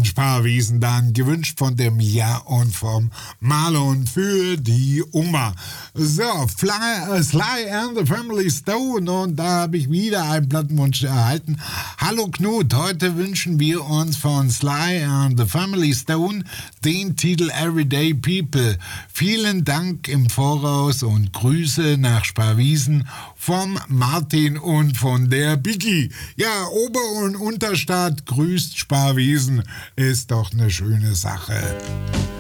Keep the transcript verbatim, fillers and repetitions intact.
Sparwiesen dann gewünscht von dem Ja und vom Marlon für die Oma. So, Fly, äh, Sly and the Family Stone, und da habe ich wieder einen Plattenwunsch erhalten. Hallo Knut, heute wünschen wir uns von Sly and the Family Stone den Titel Everyday People. Vielen Dank im Voraus und Grüße nach Sparwiesen vom Martin und von der Biggie. Ja, Ober- und Unterstadt grüßt Sparwiesen, ist doch eine schöne Sache.